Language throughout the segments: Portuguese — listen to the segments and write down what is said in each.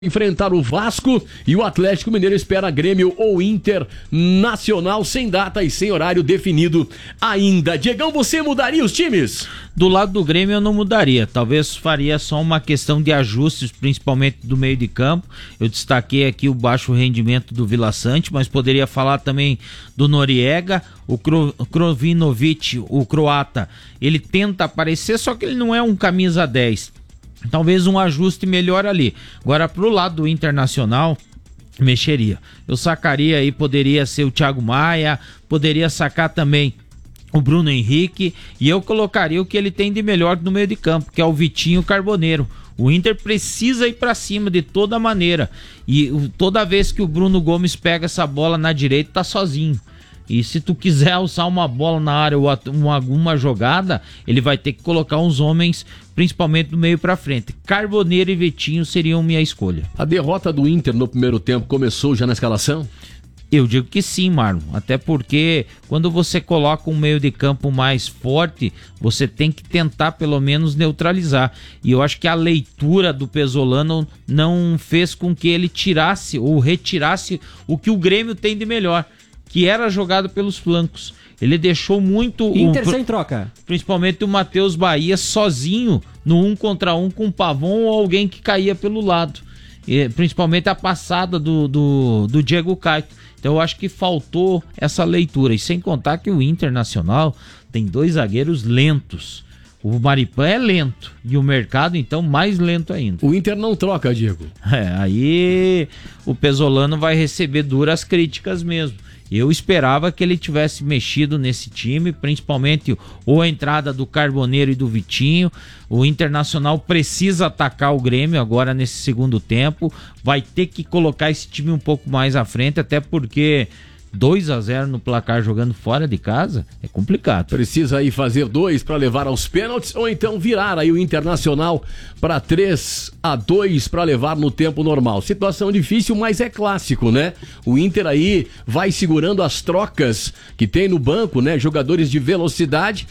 enfrentar o Vasco e o Atlético Mineiro espera Grêmio ou Internacional, sem data e sem horário definido ainda. Diegão, você mudaria os times? Do lado do Grêmio eu não mudaria, talvez faria só uma questão de ajustes, principalmente do meio de campo. Eu destaquei aqui o baixo rendimento do Vila Sante, mas poderia falar também do Noriega, o Krovinovic, o croata. Ele tenta aparecer, só que ele não é um camisa 10. Talvez um ajuste melhor ali. Agora, pro lado do Internacional, mexeria. Eu sacaria aí, poderia ser o Thiago Maia, poderia sacar também o Bruno Henrique, e eu colocaria o que ele tem de melhor no meio de campo, que é o Vitinho Carboneiro. O Inter precisa ir pra cima de toda maneira. E toda vez que o Bruno Gomes pega essa bola na direita, tá sozinho. E se tu quiser alçar uma bola na área ou alguma jogada, ele vai ter que colocar uns homens, principalmente do meio pra frente. Carboneiro e Vitinho seriam minha escolha. A derrota do Inter no primeiro tempo começou já na escalação? Eu digo que sim, Marlon. Até porque quando você coloca um meio de campo mais forte, você tem que tentar pelo menos neutralizar. E eu acho que a leitura do Pesolano não fez com que ele tirasse ou retirasse o que o Grêmio tem de melhor, que era jogado pelos flancos. Ele deixou muito... Inter sem troca. Principalmente o Matheus Bahia sozinho no 1 contra 1 com o Pavon ou alguém que caía pelo lado. E, principalmente a passada do Diego Caito. Então eu acho que faltou essa leitura. E sem contar que o Internacional tem 2 zagueiros lentos. O Maripan é lento e o Mercado, então, mais lento ainda. O Inter não troca, Diego. Aí o Pesolano vai receber duras críticas mesmo. Eu esperava que ele tivesse mexido nesse time, principalmente ou a entrada do Carboneiro e do Vitinho. O Internacional precisa atacar o Grêmio agora nesse segundo tempo. Vai ter que colocar esse time um pouco mais à frente, até porque 2-0 no placar jogando fora de casa é complicado. Precisa aí fazer 2 para levar aos pênaltis ou então virar aí o Internacional para 3-2 para levar no tempo normal. Situação difícil, mas é clássico, né? O Inter aí vai segurando as trocas que tem no banco, né? Jogadores de velocidade.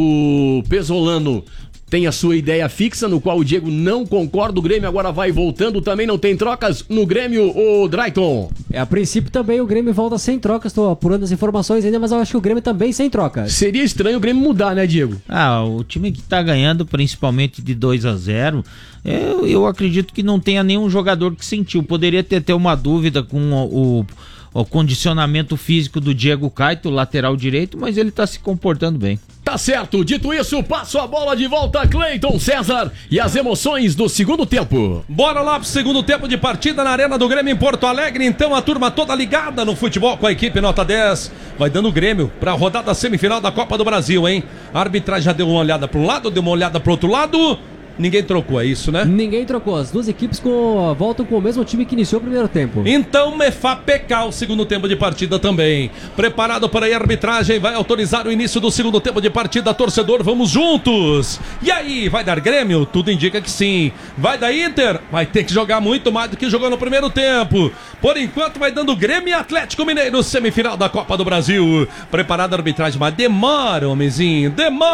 O Pesolano tem a sua ideia fixa, no qual o Diego não concorda. O Grêmio agora vai voltando, também não tem trocas no Grêmio, o Drayton. A princípio também o Grêmio volta sem trocas, estou apurando as informações ainda, mas eu acho que o Grêmio também sem trocas. Seria estranho o Grêmio mudar, né, Diego? O time que tá ganhando, principalmente de 2-0, eu acredito que não tenha nenhum jogador que sentiu. Poderia ter uma dúvida com o condicionamento físico do Diego Caito, lateral direito, mas ele tá se comportando bem. Tá certo, dito isso, passo a bola de volta a Cleiton César e as emoções do segundo tempo. Bora lá pro segundo tempo de partida na Arena do Grêmio em Porto Alegre. Então a turma toda ligada no futebol com a equipe Nota 10. Vai dando o Grêmio pra rodada semifinal da Copa do Brasil, hein? A arbitragem já deu uma olhada pro lado, deu uma olhada pro outro lado. Ninguém trocou, é isso, né? Ninguém trocou. As duas equipes voltam com o mesmo time que iniciou o primeiro tempo. Então, Mefapeca, o segundo tempo de partida também. Preparado para a arbitragem, vai autorizar o início do segundo tempo de partida. Torcedor, vamos juntos. E aí, vai dar Grêmio? Tudo indica que sim. Vai dar Inter? Vai ter que jogar muito mais do que jogou no primeiro tempo. Por enquanto, vai dando Grêmio e Atlético Mineiro, semifinal da Copa do Brasil. Preparada a arbitragem, mas demora, homenzinho.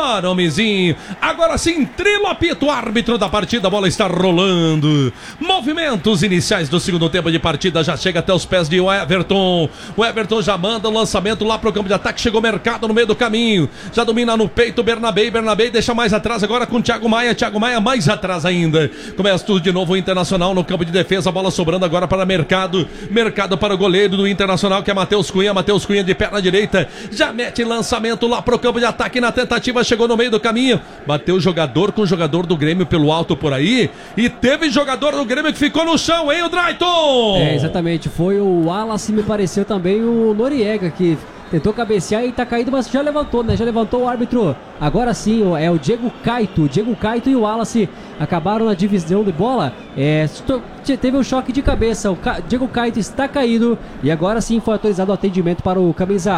Agora sim, trilo apito, árbitro da partida, a bola está rolando. Movimentos iniciais do segundo tempo de partida, já chega até os pés de Everton. O Everton já manda o lançamento lá pro campo de ataque, chegou o Mercado no meio do caminho, já domina no peito Bernabé deixa mais atrás agora com Thiago Maia mais atrás ainda. Começa tudo de novo o Internacional no campo de defesa, a bola sobrando agora para Mercado para o goleiro do Internacional, que é Matheus Cunha de perna direita, já mete lançamento lá pro campo de ataque, na tentativa chegou no meio do caminho, bateu jogador com jogador do Grêmio pelo alto por aí, e teve jogador do Grêmio que ficou no chão, hein, o Drayton? Exatamente, foi o Wallace, me pareceu também o Noriega, que tentou cabecear e tá caído, mas já levantou, né? Já levantou o árbitro. Agora sim, é o Diego Caito. Diego Caito e o Wallace acabaram na divisão de bola. Teve um choque de cabeça. O Diego Caito está caído. E agora sim foi autorizado o atendimento para o camisa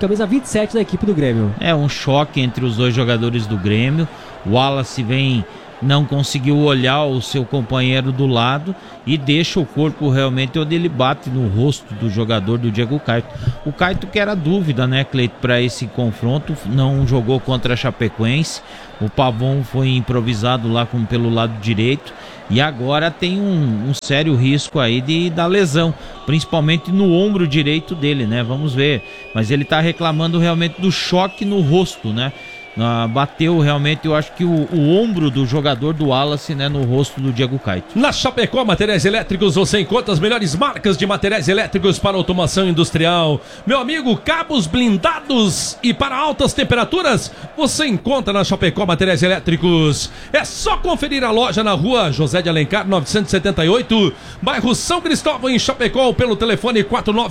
27 da equipe do Grêmio. É um choque entre os dois jogadores do Grêmio. O Wallace vem não conseguiu olhar o seu companheiro do lado e deixa o corpo realmente onde ele bate no rosto do jogador do Diego Caito. O Caito que era dúvida, né, Cleito, para esse confronto, não jogou contra a Chapecoense, o Pavon foi improvisado lá pelo lado direito e agora tem um sério risco aí da lesão, principalmente no ombro direito dele, né, vamos ver, mas ele tá reclamando realmente do choque no rosto, né. Bateu realmente, eu acho que o ombro do jogador do Wallace, né, no rosto do Diego Caito. Na Chapecó Materiais Elétricos você encontra as melhores marcas de materiais elétricos para automação industrial. Meu amigo, cabos blindados e para altas temperaturas você encontra na Chapecó Materiais Elétricos. É só conferir a loja na rua José de Alencar 978, bairro São Cristóvão, em Chapecó, pelo telefone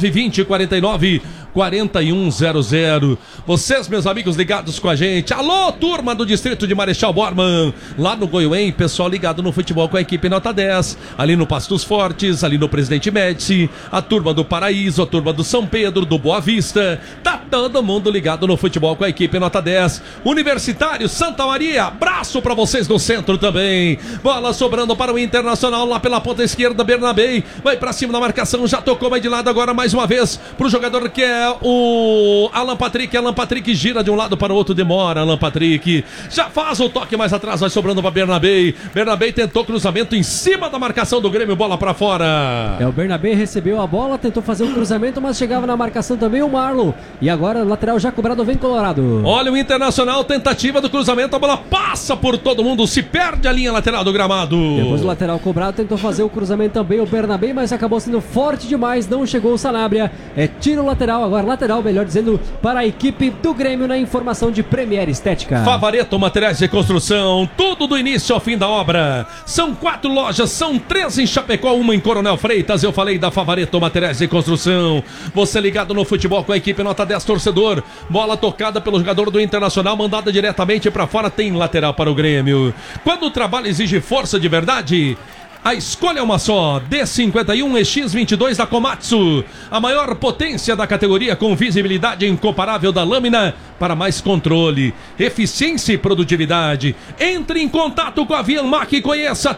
4920-494100. Vocês, meus amigos, ligados com a gente. Alô, turma do distrito de Marechal Bormann, lá no Goiuém, pessoal ligado no futebol com a equipe Nota 10, ali no Pastos Fortes, ali no Presidente Médici, a turma do Paraíso, a turma do São Pedro, do Boa Vista, tá todo mundo ligado no futebol com a equipe Nota 10. Universitário, Santa Maria, abraço pra vocês no centro também. Bola sobrando para o Internacional lá pela ponta esquerda, Bernabé, vai pra cima da marcação, já tocou mais de lado agora mais uma vez pro jogador que é o Alan Patrick gira de um lado para o outro, demora, Alan Patrick já faz o toque mais atrás, vai sobrando para Bernabé tentou cruzamento em cima da marcação do Grêmio, bola para fora. O Bernabé recebeu a bola, tentou fazer um cruzamento, mas chegava na marcação também o Marlon, e agora o lateral já cobrado, vem Colorado. Olha o Internacional, tentativa do cruzamento, a bola passa por todo mundo, se perde a linha lateral do gramado. Depois do lateral cobrado, tentou fazer o cruzamento também o Bernabé, mas acabou sendo forte demais, não chegou o Sanabria, tiro lateral, agora lateral, melhor dizendo, para a equipe do Grêmio na informação de Premier Estética. Favareto Materiais de Construção, tudo do início ao fim da obra. São 4 lojas, são 3 em Chapecó, uma em Coronel Freitas. Eu falei da Favareto Materiais de Construção. Você ligado no futebol com a equipe Nota 10, torcedor. Bola tocada pelo jogador do Internacional, mandada diretamente para fora, tem lateral para o Grêmio. Quando o trabalho exige força de verdade, a escolha é uma só, D51 EX22 da Komatsu, a maior potência da categoria, com visibilidade incomparável da lâmina para mais controle, eficiência e produtividade. Entre em contato com a Vianmac e conheça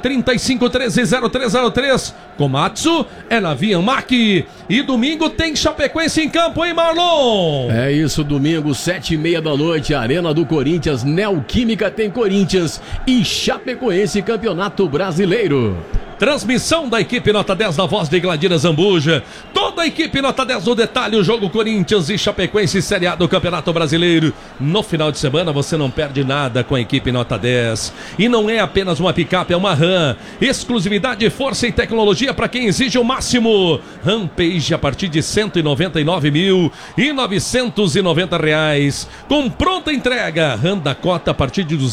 3513-0303. Komatsu é na Vianmac. E domingo tem Chapecoense em campo, hein, Marlon? É isso, domingo, 7h30 da noite, Arena do Corinthians, Neoquímica tem Corinthians e Chapecoense, Campeonato Brasileiro. Transmissão da equipe Nota 10 na voz de Gladira Zambuja. Toda a equipe Nota 10 no detalhe, o jogo Corinthians e Chapecoense, Série A do Campeonato Brasileiro. No final de semana você não perde nada com a equipe Nota 10. E não é apenas uma picape, é uma RAM. Exclusividade, força e tecnologia para quem exige o máximo. Rampage a partir de R$ 199.990. Com pronta entrega. RAM Dakota a partir de R$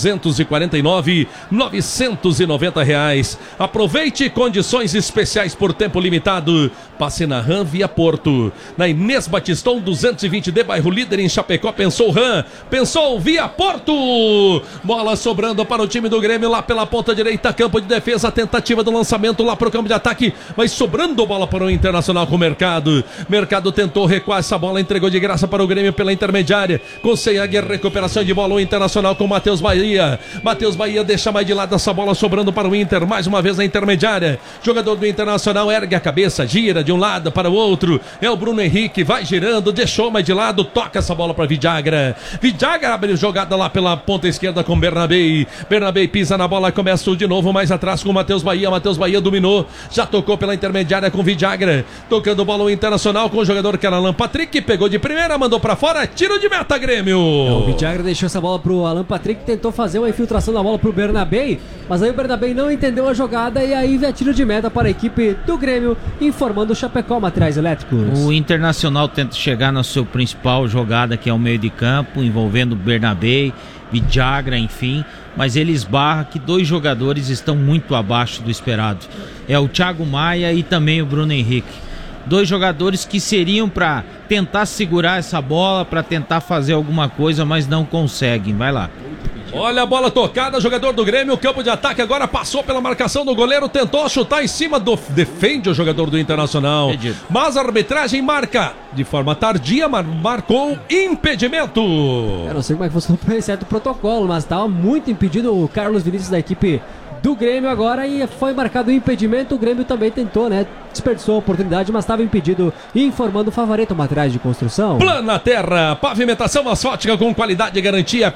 249.990. Aproveite condições especiais por tempo limitado. Passe na RAM Via Porto, na Inês Batistão 220D, bairro Líder, em Chapecó. Pensou RAM, pensou Via Porto. Bola sobrando para o time do Grêmio lá pela ponta direita, campo de defesa, tentativa do lançamento lá para o campo de ataque, vai sobrando bola para o Internacional com o Mercado tentou recuar essa bola, entregou de graça para o Grêmio pela intermediária, consegue a recuperação de bola o Internacional com Matheus Bahia deixa mais de lado essa bola, sobrando para o Inter, mais uma vez na intermediária. Jogador do Internacional ergue a cabeça, gira de um lado para o outro, é o Bruno Henrique, vai girando, deixou mais de lado, toca essa bola para Vidagra abre jogada lá pela ponta esquerda com Bernabé pisa na bola, começa de novo mais atrás com o Matheus Bahia dominou, já tocou pela intermediária com Vidagra, tocando bola o Internacional com o jogador que era Alan Patrick, pegou de primeira, mandou para fora, tiro de meta, Grêmio. O Vidagra deixou essa bola pro Alan Patrick, tentou fazer uma infiltração da bola pro Bernabé, mas aí o Bernabé não entendeu a jogada e aí é tiro de meta para a equipe do Grêmio, informando o Chapecó Materiais Elétricos. O Internacional tenta chegar na sua principal jogada, que é o meio de campo, envolvendo Bernabé, Vidagra, enfim, mas ele esbarra que 2 jogadores estão muito abaixo do esperado. É o Thiago Maia e também o Bruno Henrique. 2 jogadores que seriam para tentar segurar essa bola, para tentar fazer alguma coisa, mas não conseguem. Vai lá. Olha a bola tocada, jogador do Grêmio, campo de ataque agora passou pela marcação do goleiro, tentou chutar em cima do... defende o jogador do Internacional. Mas a arbitragem marca de forma tardia, marcou impedimento. Eu não sei como é que funcionou o certo protocolo, mas estava muito impedido o Carlos Vinícius da equipe do Grêmio agora e foi marcado o impedimento. O Grêmio também tentou, né? Desperdiçou a oportunidade, mas estava impedido, informando o Favareto Materiais de Construção. Plana Terra, pavimentação asfáltica com qualidade e garantia.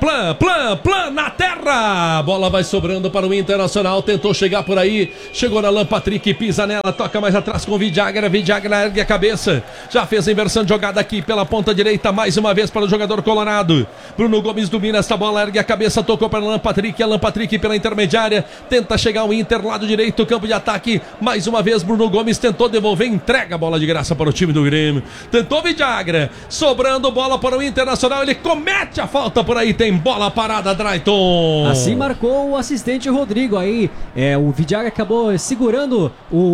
Plana Terra. A bola vai sobrando para o Internacional, tentou chegar por aí, chegou na Alan Patrick, pisa nela, toca mais atrás com o Vidagra ergue a cabeça, já fez a inversão de jogada aqui pela ponta direita, mais uma vez para o jogador colorado. Bruno Gomes domina essa bola, ergue a cabeça, tocou para Alan Patrick pela intermediária, tenta chegar o Inter, lado direito, campo de ataque, mais uma vez Bruno Gomes tentou devolver, entrega a bola de graça para o time do Grêmio, tentou Vidagra, sobrando bola para o Internacional, ele comete a falta por aí, tem bola parada, Drayton. Assim marcou o assistente Rodrigo aí, o Vidagra acabou segurando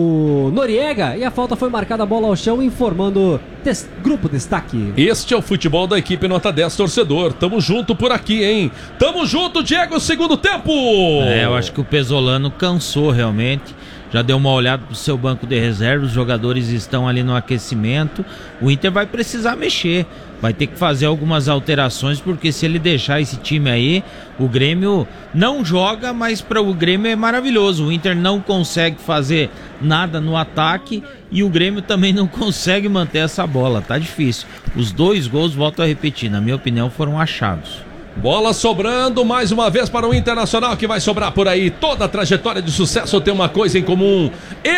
o Noriega e a falta foi marcada, a bola ao chão, informando Grupo Destaque. Este é o futebol da equipe Nota 10, torcedor, tamo junto por aqui, hein, tamo junto, Diego, segundo tempo. Eu acho que o Pesolano cansou realmente, já deu uma olhada pro seu banco de reserva, os jogadores estão ali no aquecimento, o Inter vai precisar mexer, vai ter que fazer algumas alterações, porque se ele deixar esse time aí, o Grêmio não joga, mas para o Grêmio é maravilhoso, o Inter não consegue fazer nada no ataque e o Grêmio também não consegue manter essa bola, tá difícil. Os 2 gols, volto a repetir, na minha opinião foram achados. Bola sobrando mais uma vez para o Internacional, que vai sobrar por aí. Toda a trajetória de sucesso tem uma coisa em comum: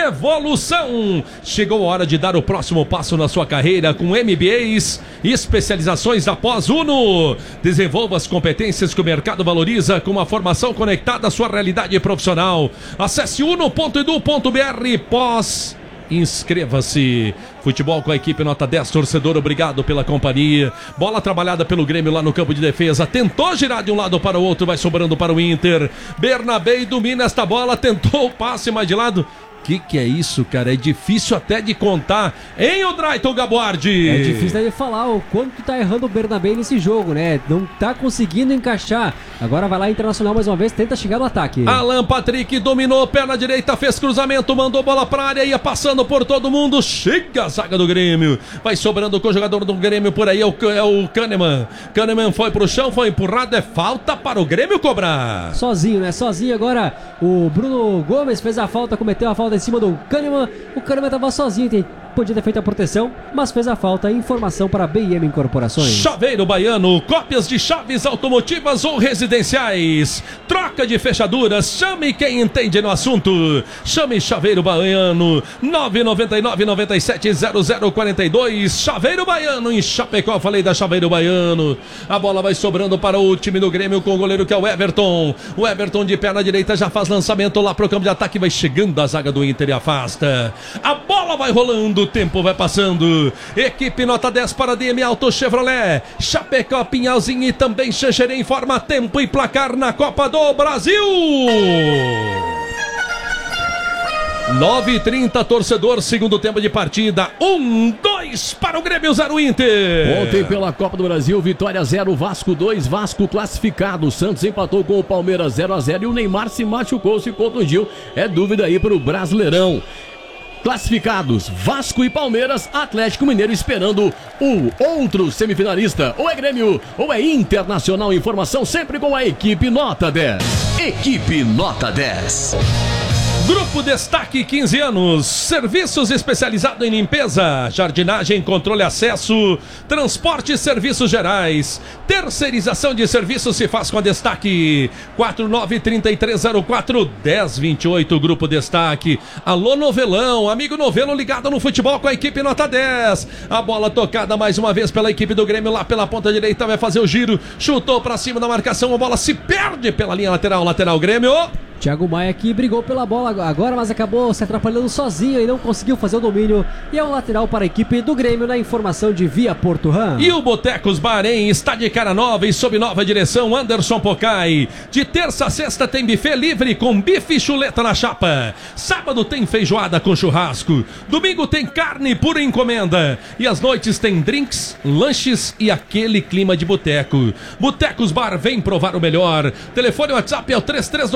evolução. Chegou a hora de dar o próximo passo na sua carreira com MBAs e especializações da Pós-Uno. Desenvolva as competências que o mercado valoriza com uma formação conectada à sua realidade profissional. Acesse uno.edu.br. Pós. Inscreva-se. Futebol com a equipe Nota 10, torcedor, obrigado pela companhia. Bola trabalhada pelo Grêmio lá no campo de defesa, tentou girar de um lado para o outro, vai sobrando para o Inter. Bernabé domina esta bola, tentou o passe mais de lado. Que é isso, cara? É difícil até de contar, hein, o Drayton Gaboardi? É difícil de falar o quanto tá errando o Bernabé nesse jogo, né? Não tá conseguindo encaixar. Agora vai lá Internacional mais uma vez, tenta chegar no ataque. Alan Patrick dominou, perna direita, fez cruzamento, mandou bola pra área, ia passando por todo mundo, chega a zaga do Grêmio. Vai sobrando com o jogador do Grêmio por aí, é o Kahneman. Kahneman foi pro chão, foi empurrado, é falta para o Grêmio cobrar. Sozinho, né? Sozinho agora o Bruno Gomes fez a falta, cometeu a falta em cima do Kahneman. O Kahneman tava sozinho, podia ter feito a proteção, mas fez a falta. Informação para BM Incorporações. Chaveiro Baiano, cópias de chaves automotivas ou residenciais, troca de fechaduras, chame quem entende no assunto. Chame Chaveiro Baiano, 999-970042. Chaveiro Baiano em Chapecó, falei da Chaveiro Baiano. A bola vai sobrando para o time do Grêmio com o goleiro que é o Everton. O Everton de perna direita já faz lançamento lá pro campo de ataque, vai chegando a zaga do Inter e afasta. A bola vai rolando, o tempo vai passando. Equipe Nota 10 para DM Auto Chevrolet, Chapecó, Pinhalzinho e também Xanxerê informa tempo e placar na Copa do Brasil. 9h30, torcedor, segundo tempo de partida, 1-2 para o Grêmio, 0 Inter. Ontem pela Copa do Brasil, vitória 0, Vasco 2, Vasco classificado. O Santos empatou com o Palmeiras 0-0 e o Neymar se machucou, se contundiu. É dúvida aí para o Brasileirão. Classificados, Vasco e Palmeiras, Atlético Mineiro esperando o outro semifinalista. Ou é Grêmio, ou é Internacional. Informação sempre com a equipe Nota 10. Equipe Nota 10. Grupo Destaque, 15 anos, serviços especializados em limpeza, jardinagem, controle, acesso, transporte e serviços gerais. Terceirização de serviços se faz com a Destaque. 49-3304-1028, Grupo Destaque. Alô, Novelão, amigo Novelo ligado no futebol com a equipe Nota 10. A bola tocada mais uma vez pela equipe do Grêmio lá pela ponta direita, vai fazer o giro, chutou pra cima da marcação, a bola se perde pela linha lateral, Grêmio. Thiago Maia que brigou pela bola agora, mas acabou se atrapalhando sozinho e não conseguiu fazer o domínio. E é um lateral para a equipe do Grêmio na informação de Via Porturan. E o Botecos Bahrein está de cara nova e sob nova direção Anderson Pocai. De terça a sexta tem buffet livre com bife e chuleta na chapa. Sábado tem feijoada com churrasco. Domingo tem carne por encomenda. E às noites tem drinks, lanches e aquele clima de boteco. Botecos Bar vem provar o melhor. Telefone WhatsApp é o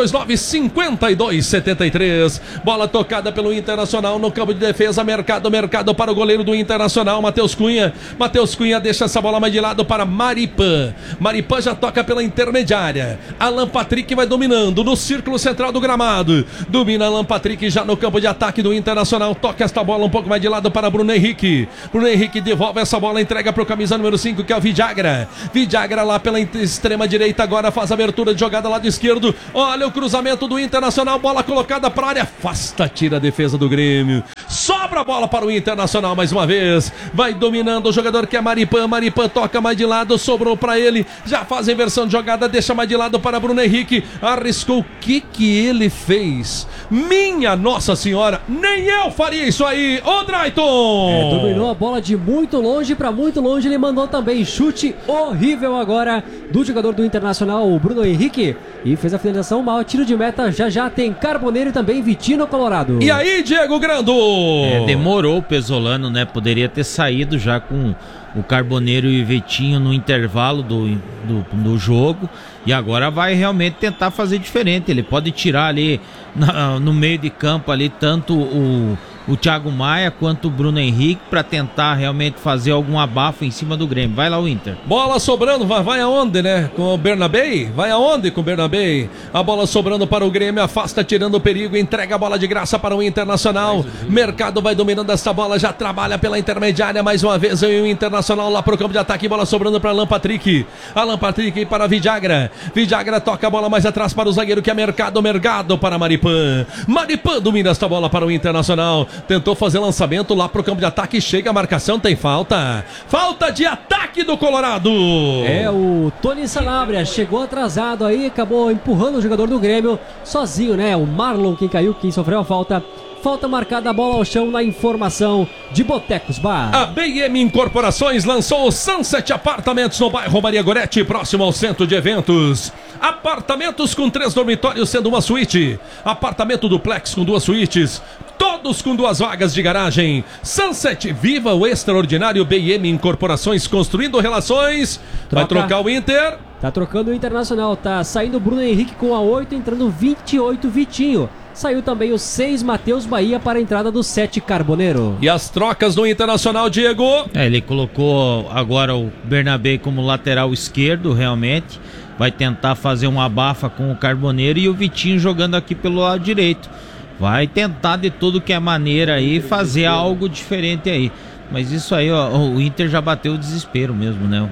3329-5273. Bola tocada pelo Internacional no campo de defesa. Mercado para o goleiro do Internacional, Matheus Cunha. Matheus Cunha deixa essa bola mais de lado para Maripan. Maripan já toca pela intermediária. Alan Patrick vai dominando no círculo central do gramado. Domina Alan Patrick já no campo de ataque do Internacional. Toca esta bola um pouco mais de lado para Bruno Henrique. Bruno Henrique devolve essa bola, entrega para o camisa número 5, que é o Vidagra. Vidagra lá pela extrema direita, agora faz a abertura de jogada lado esquerdo. Olha o cruzamento do Internacional, bola colocada para a área, afasta, tira a defesa do Grêmio. Sobra a bola para o Internacional mais uma vez. Vai dominando o jogador que é Maripan. Maripan toca mais de lado, sobrou para ele. Já faz a inversão de jogada, deixa mais de lado para Bruno Henrique. Arriscou, o que ele fez? Minha Nossa Senhora, nem eu faria isso aí. Ô Drayton! Dominou a bola de muito longe para muito longe. Ele mandou também chute horrível agora do jogador do Internacional, o Bruno Henrique. E fez a finalização mal, tiro de meta. Já tem Carboneiro e também Vitino Colorado. E aí, Diego Grando? Demorou o Pesolano, né? Poderia ter saído já com o Carboneiro e o Vitinho no intervalo do jogo. E agora vai realmente tentar fazer diferente. Ele pode tirar ali no meio de campo ali tanto o Thiago Maia quanto o Bruno Henrique para tentar realmente fazer algum abafo em cima do Grêmio. Vai lá o Inter. Bola sobrando, vai aonde, né? Com o Bernabé? Vai aonde com o Bernabé? A bola sobrando para o Grêmio, afasta tirando o perigo, entrega a bola de graça para o Internacional. Mercado vai dominando essa bola, já trabalha pela intermediária mais uma vez. O Internacional lá pro campo de ataque, bola sobrando para Alan Patrick. Alan Patrick para Vidagra. Vidagra toca a bola mais atrás para o zagueiro que é Mercado para Maripan. Maripan domina esta bola para o Internacional. Tentou fazer lançamento lá pro campo de ataque. Chega a marcação, tem falta. Falta de ataque do Colorado. É, o Tony Sanabria chegou atrasado aí, acabou empurrando o jogador do Grêmio sozinho, né? O Marlon quem caiu, quem sofreu a falta. Falta marcada, a bola ao chão na informação de Botecos Bar. A BM Incorporações lançou o Sunset Apartamentos no bairro Maria Goretti, próximo ao centro de eventos. Apartamentos com 3 dormitórios, sendo uma suíte. Apartamento duplex com 2 suítes. Todos com 2 vagas de garagem. Sunset, viva o extraordinário BM Incorporações, construindo relações. Vai trocar o Inter. Tá trocando o Internacional, tá saindo o Bruno Henrique com a 8, entrando 28 Vitinho. Saiu também o 6 Matheus Bahia para a entrada do 7 Carboneiro. E as trocas do Internacional, Diego? Ele colocou agora o Bernabé como lateral esquerdo, realmente. Vai tentar fazer uma abafa com o Carboneiro e o Vitinho jogando aqui pelo lado direito. Vai tentar de tudo que é maneira aí fazer algo diferente aí. Mas isso aí, ó, o Inter já bateu o desespero mesmo, né?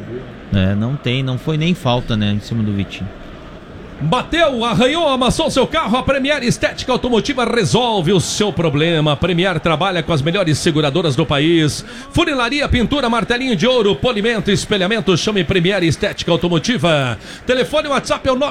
Não foi nem falta, né, em cima do Vitinho. Bateu, arranhou, amassou seu carro. A Premier Estética Automotiva resolve o seu problema. A Premier trabalha com as melhores seguradoras do país. Funilaria, pintura, martelinho de ouro, polimento, espelhamento. Chame Premier Estética Automotiva. Telefone WhatsApp é o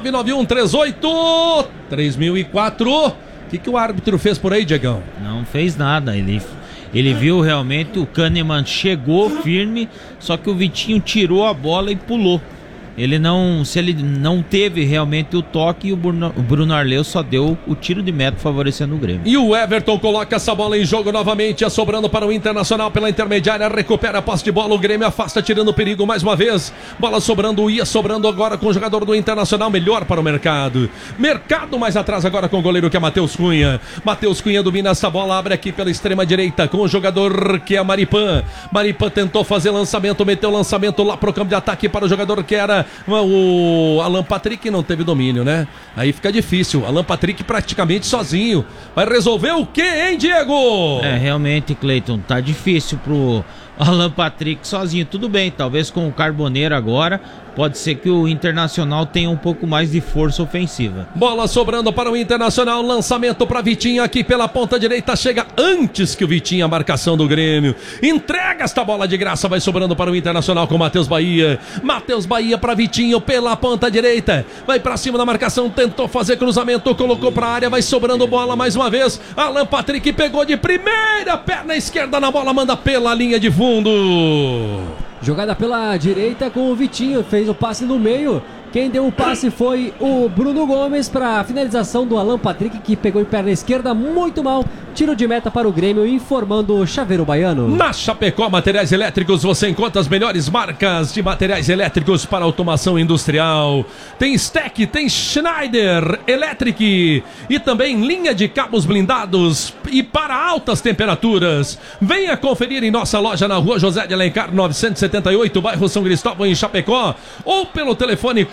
99138-3004. O que o árbitro fez por aí, Diegão? Não fez nada. Ele viu realmente o Kahneman chegou firme, só que o Vitinho tirou a bola e pulou. Se ele não teve realmente o toque, o Bruno Arleu só deu o tiro de meta favorecendo o Grêmio. E o Everton coloca essa bola em jogo novamente, sobrando para o Internacional pela intermediária, recupera a posse de bola, o Grêmio afasta, tirando o perigo mais uma vez. Bola sobrando, ia sobrando agora com o jogador do Internacional, melhor para o Mercado. Mercado mais atrás agora com o goleiro que é Matheus Cunha. Matheus Cunha domina essa bola, abre aqui pela extrema direita com o jogador que é Maripan. Maripan tentou fazer lançamento, meteu lançamento lá pro campo de ataque para o jogador que era o Alan Patrick, não teve domínio, né? Aí fica difícil. Alan Patrick praticamente sozinho. Vai resolver o quê, hein, Diego? Realmente, Cleiton, tá difícil Alan Patrick sozinho. Tudo bem, talvez com o Carboneiro agora, pode ser que o Internacional tenha um pouco mais de força ofensiva. Bola sobrando para o Internacional, lançamento para Vitinho aqui pela ponta direita, chega antes que o Vitinho, a marcação do Grêmio. Entrega esta bola de graça, vai sobrando para o Internacional com Matheus Bahia. Matheus Bahia para Vitinho pela ponta direita, vai para cima da marcação, tentou fazer cruzamento, colocou para a área, vai sobrando bola mais uma vez. Alan Patrick pegou de primeira, perna esquerda na bola, manda pela linha de fundo. Jogada pela direita com o Vitinho, fez o passe no meio. Quem deu o passe foi o Bruno Gomes para a finalização do Alan Patrick, que pegou em perna esquerda muito mal. Tiro de meta para o Grêmio, informando o Chaveiro Baiano. Na Chapecó Materiais Elétricos você encontra as melhores marcas de materiais elétricos para automação industrial. Tem Steck, tem Schneider Electric e também linha de cabos blindados e para altas temperaturas. Venha conferir em nossa loja na Rua José de Alencar 978, bairro São Cristóvão, em Chapecó, ou pelo telefone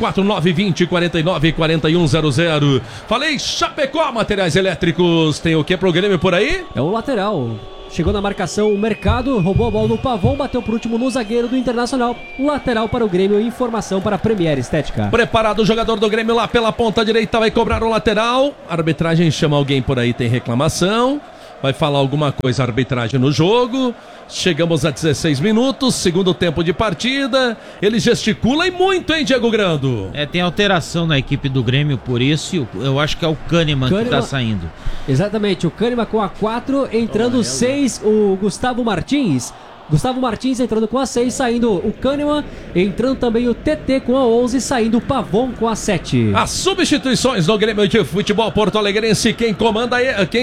4920-494100. Falei Chapecó Materiais Elétricos. Tem o que pro Grêmio por aí? É o lateral. Chegou na marcação o Mercado, roubou a bola no Pavon, bateu por último no zagueiro do Internacional. Lateral para o Grêmio, informação para a Premier Estética. Preparado o jogador do Grêmio lá pela ponta direita, vai cobrar o lateral. A arbitragem chama alguém por aí, tem reclamação. Vai falar alguma coisa a arbitragem no jogo. Chegamos a 16 minutos, segundo tempo de partida. Ele gesticula e muito, hein, Diego Grando? Tem alteração na equipe do Grêmio por isso. Eu acho que é o Kahneman que tá saindo. Exatamente, o Kahneman com a 4, entrando 6, o Gustavo Martins. Gustavo Martins entrando com a 6, saindo o Kahneman, entrando também o TT com a 11, saindo o Pavon com a 7. As substituições do Grêmio de Futebol Porto Alegrense, quem comenta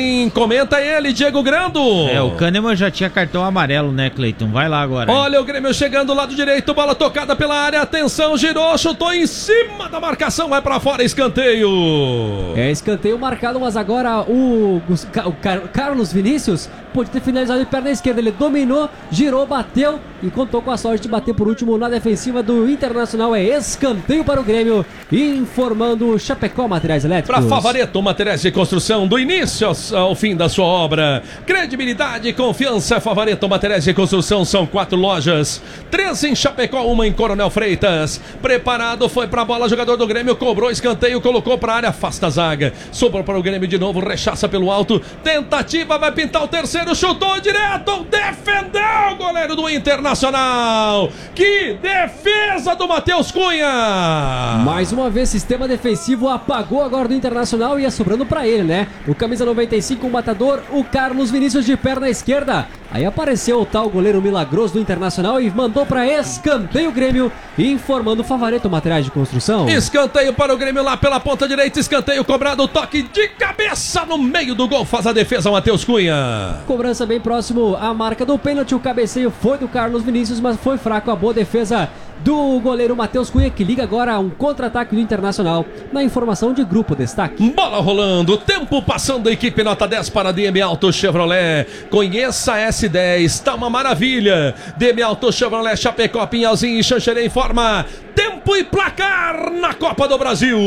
é ele, Diego Grando. O Kahneman já tinha cartão amarelo, né, Cleiton? Vai lá agora. Olha o Grêmio chegando do lado direito, bola tocada pela área, atenção, girou, chutou em cima da marcação, vai pra fora, escanteio. Escanteio marcado, mas agora o Carlos Vinícius pode ter finalizado de perna esquerda, ele dominou, girou, bateu e contou com a sorte de bater por último na defensiva do Internacional. É escanteio para o Grêmio, informando o Chapecó Materiais Elétricos. Para Favareto Materiais de Construção, do início ao fim da sua obra, credibilidade e confiança. Favareto Materiais de Construção, são 4 lojas, 3 em Chapecó, 1 em Coronel Freitas. Preparado, foi para a bola, jogador do Grêmio cobrou escanteio, colocou para a área, afasta a zaga, sobrou para o Grêmio de novo, rechaça pelo alto, tentativa, vai pintar o terceiro, chutou direto, defendeu o goleiro do Internacional. Que defesa do Matheus Cunha! Mais uma vez, sistema defensivo apagou agora do Internacional e ia sobrando pra ele, né? O camisa 95, o matador, o Carlos Vinícius de perna esquerda. Aí apareceu o tal goleiro milagroso do Internacional e mandou pra escanteio o Grêmio, informando o Favareto Materiais de Construção. Escanteio para o Grêmio lá pela ponta direita, escanteio cobrado, toque de cabeça no meio do gol, faz a defesa Matheus Cunha. Cobrança bem próximo à marca do pênalti, o cabeceio foi do Carlos Vinícius, mas foi fraco, a boa defesa do goleiro Matheus Cunha, que liga agora a um contra-ataque do Internacional, na informação de Grupo Destaque. Bola rolando, tempo passando, equipe nota 10 para DM Auto Chevrolet. Conheça a S10, tá uma maravilha. DM Auto Chevrolet, Chapecó, Pinhalzinho e Xanxerê informa tempo e placar na Copa do Brasil.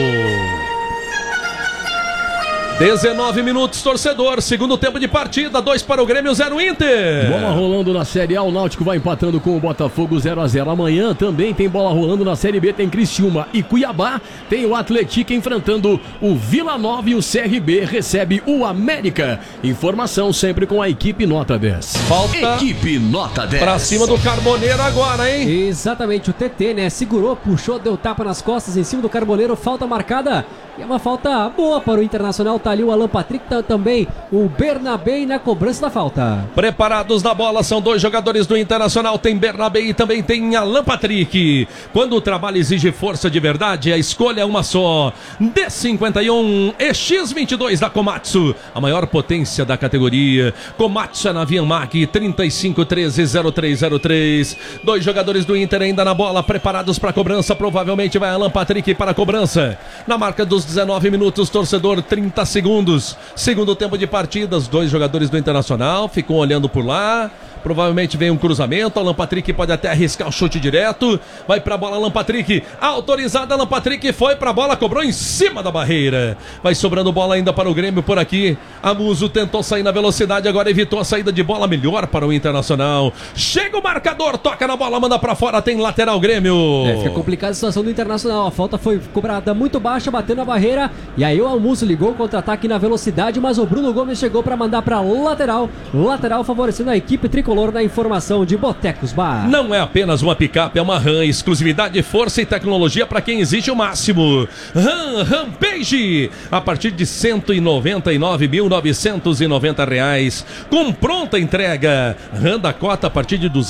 19 minutos, torcedor, segundo tempo de partida, 2 para o Grêmio, 0 Inter. Bola rolando na Série A, o Náutico vai empatando com o Botafogo 0-0. Amanhã também tem bola rolando na Série B, tem Criciúma e Cuiabá, tem o Atlético enfrentando o Vila Nova e o CRB recebe o América. Informação sempre com a equipe nota 10. Falta equipe nota 10. Pra cima do Carboneiro agora, hein? Exatamente, o TT, né? Segurou, puxou, deu tapa nas costas em cima do Carboneiro, falta marcada. E é uma falta boa para o Internacional, tá ali o Alan Patrick, tá também o Bernabé na cobrança da falta. Preparados na bola, são 2 jogadores do Internacional, tem Bernabé e também tem Alan Patrick. Quando o trabalho exige força de verdade, a escolha é uma só. D51 EX22 da Komatsu, a maior potência da categoria. Komatsu é na Vianmag, 3513-0303. 2 jogadores do Inter ainda na bola, preparados para a cobrança, provavelmente vai Alan Patrick para a cobrança. Na marca dos 19 minutos, torcedor, 30 segundos. Segundo tempo de partida, os dois jogadores do Internacional ficam olhando por lá. Provavelmente vem um cruzamento, Alan Patrick pode até arriscar o chute direto. Vai pra bola Alan Patrick, autorizada Alan Patrick, foi pra bola, cobrou em cima da barreira. Vai sobrando bola ainda para o Grêmio por aqui. Amuso tentou sair na velocidade, agora evitou a saída de bola, melhor para o Internacional. Chega o marcador, toca na bola, manda pra fora, tem lateral Grêmio. Fica complicada a situação do Internacional, a falta foi cobrada muito baixa, bateu na barreira, e aí o Amuso ligou o contra-ataque na velocidade, mas o Bruno Gomes chegou pra mandar pra lateral favorecendo a equipe tricolor na informação de Botecos Bar. Não é apenas uma picape, é uma RAM, exclusividade, força e tecnologia para quem exige o máximo. RAM Rampage, a partir de R$ 199.990, com pronta entrega. RAM da cota a partir de R$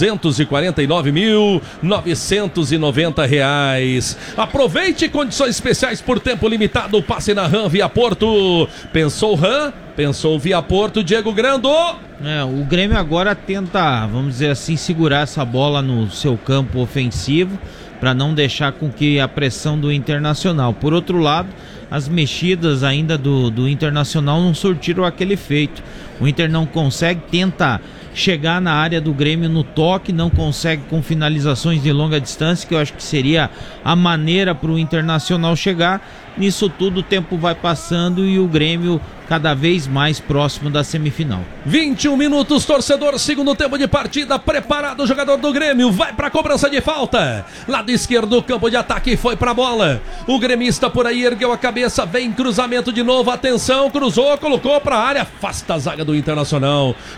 249.990. Aproveite condições especiais por tempo limitado, passe na RAM Via Porto. Pensou RAM? Pensou Via Porto, Diego Grando. O Grêmio agora tenta, vamos dizer assim, segurar essa bola no seu campo ofensivo para não deixar com que a pressão do Internacional. Por outro lado, as mexidas ainda do Internacional não surtiram aquele efeito. O Inter não consegue, tenta chegar na área do Grêmio no toque, não consegue com finalizações de longa distância, que eu acho que seria a maneira para o Internacional chegar. Nisso tudo o tempo vai passando e o Grêmio cada vez mais próximo da semifinal. 21 minutos, torcedor, segundo tempo de partida, preparado o jogador do Grêmio, vai pra cobrança de falta, lado esquerdo, campo de ataque, foi pra bola, o gremista por aí ergueu a cabeça, vem cruzamento de novo, atenção, cruzou, colocou pra área, afasta a zaga do Internacional.